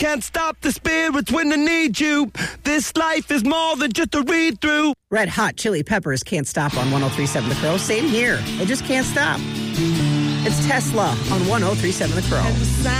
Can't stop the spirits when they need you. This life is more than just a read-through. Red Hot Chili Peppers Can't Stop on 103.7 The Crow. Same here. They just can't stop. It's Tesla on 103.7 The Crow.